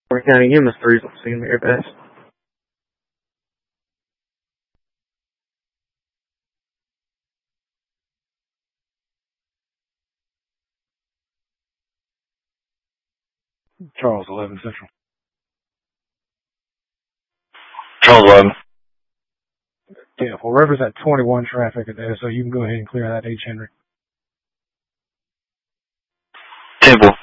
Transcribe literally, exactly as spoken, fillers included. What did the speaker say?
Warren County M S three is on scene there, best. Charles, eleven Central. Charles eleven. Yeah, well, River's at twenty-one traffic there, so you can go ahead and clear that H. Henry. Temple.